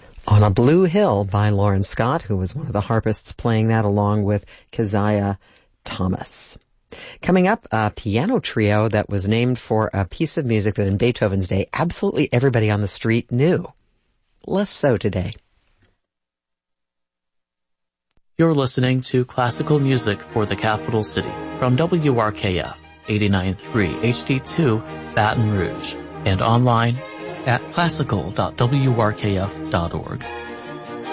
On a Blue Hill by Lauren Scott, who was one of the harpists playing that along with Keziah Thomas. Coming up, a piano trio that was named for a piece of music that in Beethoven's day absolutely everybody on the street knew. Less so today. You're listening to Classical Music for the Capital City from WRKF 89.3 HD2 Baton Rouge and online at classical.wrkf.org.